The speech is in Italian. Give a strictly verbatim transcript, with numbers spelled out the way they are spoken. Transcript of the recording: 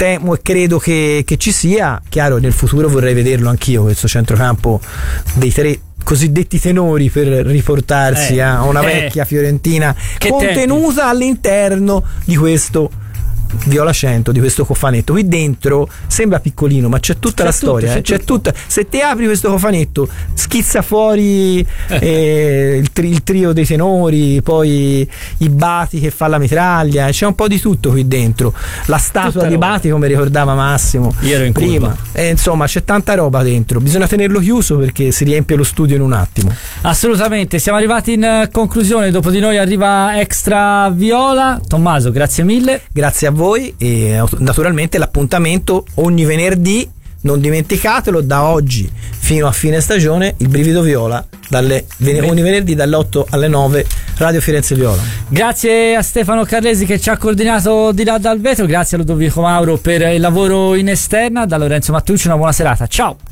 temo e credo che, che ci sia. Chiaro, nel futuro vorrei vederlo anch'io, questo centrocampo dei tre cosiddetti tenori, per riportarsi eh, a una vecchia eh, Fiorentina contenuta tempi. all'interno di questo Viola cento, di questo cofanetto. Qui dentro sembra piccolino, ma c'è tutta c'è la storia, tutto, c'è, eh. c'è tutta. Se te apri questo cofanetto, schizza fuori eh, il, tri- il trio dei tenori, poi i Bati che fa la mitraglia, c'è un po' di tutto qui dentro. La statua tutta di roba. Bati, come ricordava Massimo Io ero in prima. Eh, insomma, c'è tanta roba dentro. Bisogna tenerlo chiuso perché si riempie lo studio in un attimo. Assolutamente. Siamo arrivati in conclusione. Dopo di noi arriva Extra Viola. Tommaso, grazie mille. Grazie a voi. Voi e naturalmente l'appuntamento ogni venerdì, non dimenticatelo, da oggi fino a fine stagione, il Brivido Viola dalle, ogni venerdì dalle otto alle nove, Radio Firenze Viola. Grazie a Stefano Carlesi che ci ha coordinato di là dal vetro, grazie a Ludovico Mauro per il lavoro in esterna, da Lorenzo Mattucci una buona serata, ciao.